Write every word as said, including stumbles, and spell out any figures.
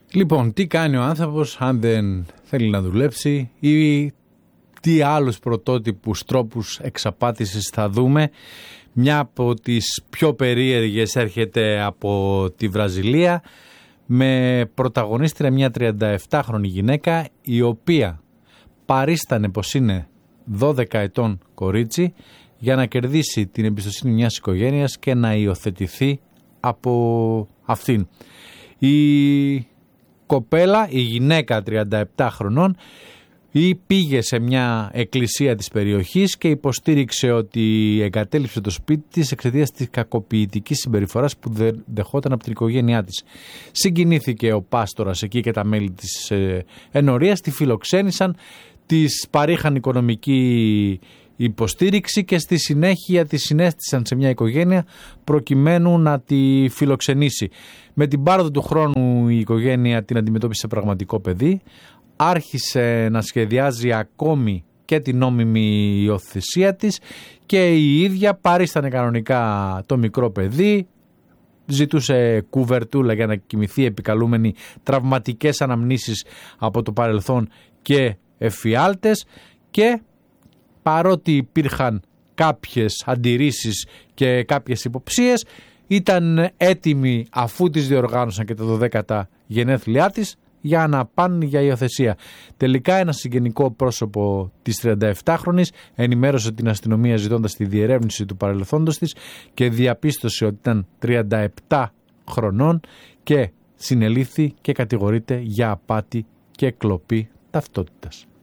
Λοιπόν, τι κάνει ο άνθρωπος αν δεν θέλει να δουλέψει ή τι άλλους πρωτότυπους τρόπους εξαπάτησης θα δούμε. Μια από τις πιο περίεργες έρχεται από τη Βραζιλία με πρωταγωνίστρια μια τριανταεπτάχρονη γυναίκα η οποία παρίστανε πως είναι δώδεκα ετών κορίτσι για να κερδίσει την εμπιστοσύνη μιας οικογένειας και να υιοθετηθεί από αυτήν. Η κοπέλα, η γυναίκα τριανταεπτά χρονών, ή πήγε σε μια εκκλησία της περιοχής και υποστήριξε ότι εγκατέλειψε το σπίτι της εξαιτίας της κακοποιητικής συμπεριφοράς που δεχόταν από την οικογένειά της. Συγκινήθηκε ο πάστορας εκεί και τα μέλη της ενορίας, τη φιλοξένησαν, της παρήχαν οικονομική υποστήριξη και στη συνέχεια τη συνέστησαν σε μια οικογένεια προκειμένου να τη φιλοξενήσει. Με την πάροδο του χρόνου η οικογένεια την αντιμετώπισε πραγματικό παιδί, άρχισε να σχεδιάζει ακόμη και την νόμιμη υιοθεσία της και η ίδια παρίστανε κανονικά το μικρό παιδί, ζητούσε κουβερτούλα για να κοιμηθεί επικαλούμενη τραυματικές αναμνήσεις από το παρελθόν και εφιάλτες, και παρότι υπήρχαν κάποιες αντιρρήσεις και κάποιες υποψίες, ήταν έτοιμη αφού τις διοργάνωσαν και τα δωδέκατα γενέθλιά της για να πάνε για υιοθεσία. Τελικά ένα συγγενικό πρόσωπο της τριανταεπτάχρονης ενημέρωσε την αστυνομία ζητώντας τη διερεύνηση του παρελθόντος της και διαπίστωσε ότι ήταν τριανταεπτά χρονών και συνελήφθη και κατηγορείται για απάτη και κλοπή ταυτότητας.